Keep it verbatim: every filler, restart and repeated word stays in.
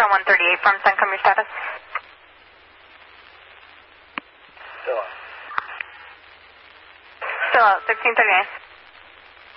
on one thirty-eight from Suncom, your status? Still on. Still out, sixteen thirty-nine.